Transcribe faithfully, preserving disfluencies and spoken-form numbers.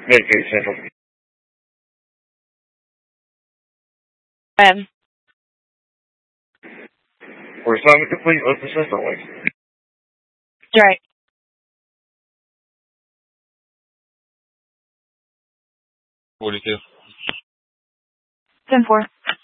Medicaid Central. Um, For assignment complete, let's assist only. that's right. forty-two. ten four.